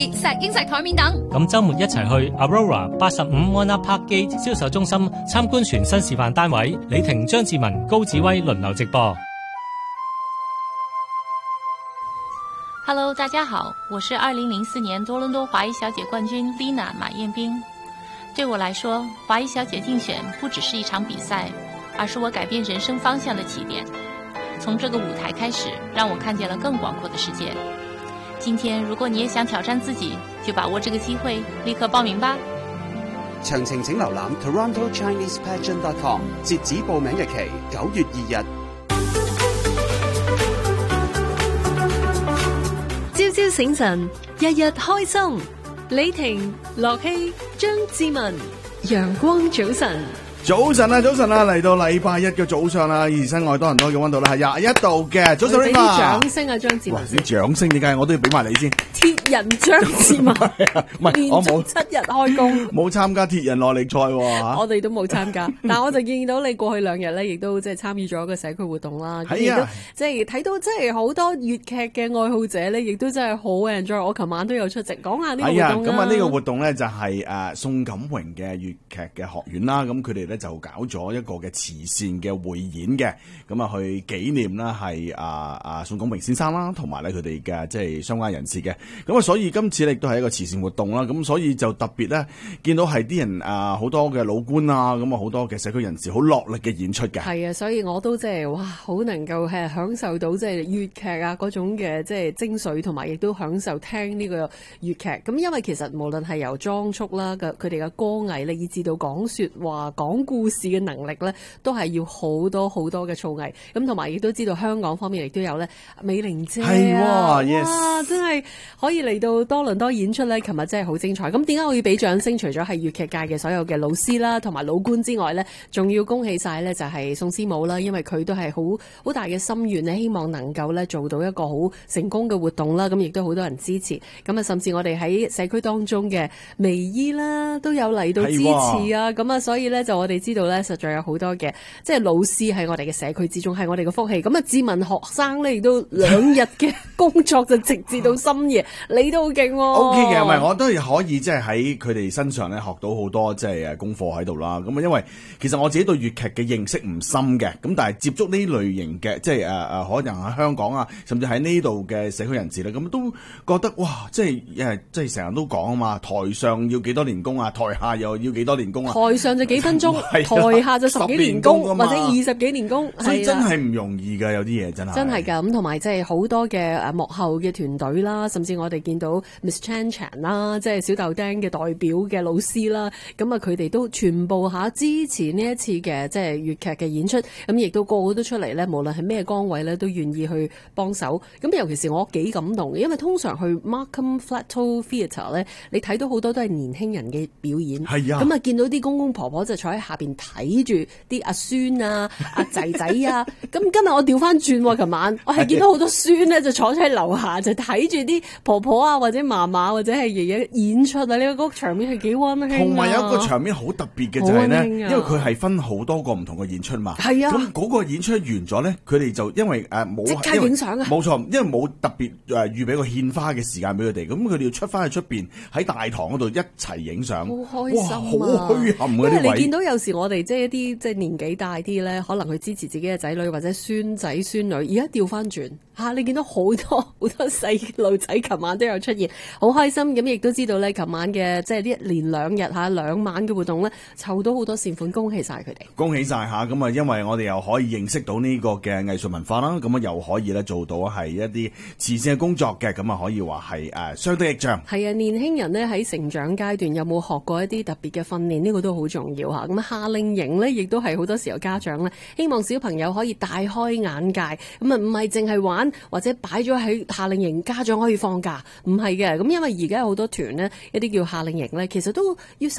石英石台面等。 咁週末一齊去 Aurora 85 Mona Park Gate 銷售中心參觀全新示範單位，李婷、張志文、高子威輪流直播。 Hello， 大家好，我是2004年多倫多華裔小姐冠軍 Lina 馬燕冰。對我來說，華裔小姐競選不只是一場比賽，而是我改變人生方向的起點。從這個舞台開始，讓我看見了更廣闊的世界。今天如果你也想挑戰自己，就把握這個機會，立刻報名吧。 詳情請瀏覽 TorontoChinesePageant.com， 截止報名日期9月2日。 朝朝醒神，日日開心。李婷、樂希、張志文，陽光早晨。 早晨啊，嚟到禮拜一嘅早上啦，而室外多倫多嘅溫度咧係21度嘅。早晨 Rima， 啲掌聲啊，張志文。 啲掌聲點解？我都要俾埋你先。 鐵人張志文， 唔係我冇 7日開工， 冇參加鐵人耐力賽喎。 我哋都冇參加，但係我就見到你過去2日咧，亦都即係參與咗一個社區活動啦。 係啊， 即係睇到即係好多粵劇嘅愛好者咧，亦都真係好 enjoy。我琴晚都有出席，講下呢個活動啦。 咁啊，呢個活動咧就係宋錦榮嘅粵劇嘅學院啦。咁佢哋咧就搞咗一個嘅慈善嘅匯演嘅，咁啊去紀念啦係宋錦榮先生啦，同埋咧佢哋嘅即係相關人士嘅。咁啊，所以今次咧亦都係一個慈善活動啦。咁所以就特別咧見到係啲人好多嘅老官啊，咁啊好多嘅社區人士好落力嘅演出嘅。 係啊，所以我都即係哇，好能夠係享受到即係粵劇啊嗰種嘅即係精髓，同埋亦都享受聽呢個粵劇。咁因為其實無論係由裝束啦佢哋嘅歌藝咧，以至到講說話、講故事嘅能力咧，都係要好多好多嘅造詣。咁同埋亦都知道香港方面亦都有咧，美玲姐係哇， yes 真係可以嚟到多倫多演出咧。琴日真係好精彩。咁點解我要俾掌聲？除咗係粵劇界嘅所有嘅老師啦，同埋老官之外咧，仲要恭喜晒咧就係宋師母啦，因為佢都係好大嘅心願咧，希望能夠咧做到一個好成功嘅活動啦。咁亦都好多人支持。咁啊，甚至我哋喺社區當中嘅微姨啦，都有嚟到支持啊。咁啊，所以咧就我哋知道咧，實在有好多嘅即係老師喺我哋嘅社區之中，係我哋嘅福氣。咁啊，志文學生咧亦都2日嘅工作就直至到深夜，你都好勁喎。 O K 嘅，唔係我都可以即係喺佢哋身上咧學到好多即係功課喺度啦。咁啊，因為其實我自己對粵劇嘅認識唔深嘅，咁但係接觸呢類型嘅即係可能喺香港啊，甚至喺呢度嘅社區人士咧，咁都覺得哇，即係成日都講啊嘛，台上要幾多年功啊，台下又要幾多年功啊。 台上就幾分鐘，台下就10幾年功或者20幾年功， 所以真係唔容易㗎，有啲嘢真係。 真係㗎，咁同埋即係好多嘅幕後嘅團隊啦，甚至我哋見到 Miss Chan Chan 啦，即係小豆丁嘅代表嘅老師啦，咁啊佢哋都全部支持呢一次嘅即係粵劇嘅演出，咁亦都個個都出嚟咧，無論係咩崗位咧，都願意去幫手。咁尤其是我幾感動嘅，因為通常去 Markham Flatto Theatre 咧，你睇到好多都係年輕人嘅表演，係啊，咁啊見到啲公公婆婆就坐喺下邊睇住啲阿孫啊、阿仔仔啊。咁今日我調翻轉喎，琴晚我係見到好多孫咧就坐咗喺樓下，就睇住啲婆婆啊或者嫲嫲或者係爺爺演出啊。呢、這個場面係幾溫馨， 同埋有一個場面好特別嘅就係咧，因為佢係分好多個唔同嘅演出嘛。係啊，咁嗰個演出完咗咧，佢哋就因為冇即刻影相啊，冇錯，因為冇特別預備個獻花嘅時間俾佢哋，咁佢哋要出翻去出邊喺大堂嗰度一齊影相，好開心啊！好墟冚嗰啲位。 因為你見到有時我哋即係一啲即係年紀大啲咧，可能去支持自己嘅仔女或者孫仔孫女，而家調翻轉嚇，你見到好多細路仔，琴晚都有出現，好開心。咁亦都知道咧，琴晚嘅即係一連2日2晚嘅活動咧，籌到好多善款，恭喜晒佢哋，恭喜晒嚇！咁啊，因為我哋又可以認識到呢個嘅藝術文化啦，咁啊又可以咧做到係一啲慈善嘅工作嘅，咁啊可以話係相得益彰。係啊，年輕人咧喺成長階段有冇學過一啲特別嘅訓練？呢個都好重要嚇。咁夏令營咧，亦都係好多時候家長咧希望小朋友可以大開眼界，咁啊唔係淨係玩或者擺咗喺夏令營，家長可以放假，唔係嘅。咁因為而家有好多團呢，一啲叫夏令營咧，其實都要食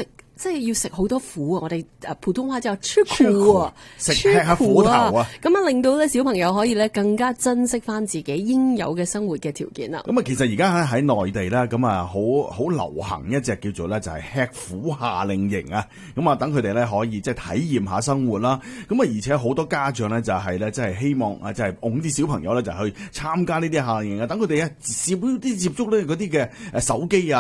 即係要食好多苦啊！我哋普通話就吃苦啊， 吃下苦頭啊！ 咁啊，令到咧小朋友可以咧更加珍惜翻自己應有嘅生活嘅條件啦。 咁啊，其實而家喺內地咧，咁啊好流行一隻叫做咧就係吃苦夏令營啊！咁啊，等佢哋咧可以即係體驗下生活啦。咁啊，而且好多家長咧就係咧即係希望啊，就係擁啲小朋友咧就去參加呢啲夏令營啊，等佢哋少啲接觸咧嗰啲嘅手機啊。